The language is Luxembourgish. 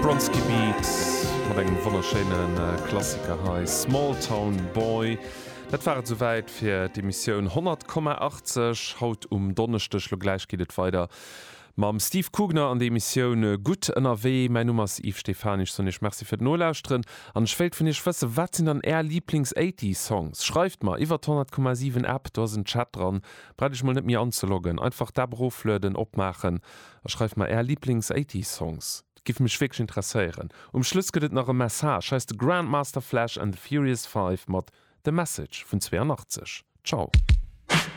Bronski Beats mat engem wonnerschenen Klassiker heißt Small Town Boy. Dat war soweit fir die Mission 100,80 haut Donnerstech lo gleich geht weiter. Mam Steve Kugner an de Missionioun gut NRW, mein Nummers Yves Stefanisch sonnech Merci fir d Nolauusren. An Schwelt vun ichch wësse wat sinn an Lieblings 80 Songs. Schreift mal iwwer 100,7 App da sind Chat dran. Breit ich mal net mir anzuloggen. Einfach da Beruflöden opmachen. Schreift mal Lieblings 80 Songs. Gif mich wirklich interessieren. Schluss gehtt nach a Message heißt The Grandmaster Flash and the Furious 5 mat The Message vun 82. Ciao.